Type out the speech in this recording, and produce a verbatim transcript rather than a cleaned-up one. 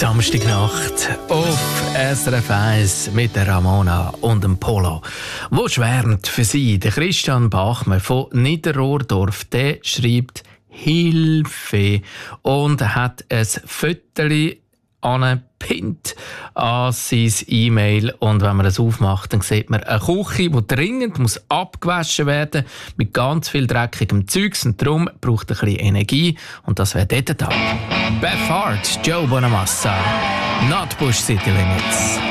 Samstagnacht auf S R F eins mit der Ramona und dem Polo. Wo schwärmt für Sie der Christian Bachmann von Niederrohrdorf? Der schreibt Hilfe und hat ein Foto angepinnt an sein E-Mail. Und wenn man das aufmacht, dann sieht man eine Küche, die dringend muss abgewaschen werden muss, mit ganz viel dreckigem Zeugs. Und darum braucht ein bisschen Energie. Und das wäre dort da. Beth Hart, Joe Bonamassa, Not Bush City Limits.